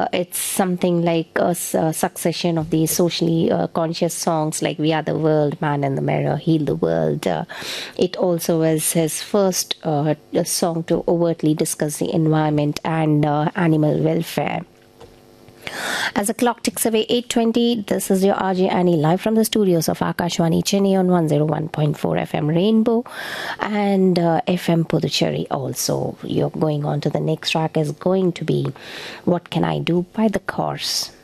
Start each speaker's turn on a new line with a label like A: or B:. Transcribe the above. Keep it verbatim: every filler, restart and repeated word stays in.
A: it's something like a, s- a succession of these socially uh, conscious songs like We Are the World, Man in the Mirror, Heal the World. Uh, it also was his first uh, song to overtly discuss the environment and uh, animal welfare. As the clock ticks away eight twenty, this is your R J Annie live from the studios of Akashwani Chennai on one oh one point four F M Rainbow and uh, F M Puducherry also. You're going on to the next track is going to be What Can I Do by The Course.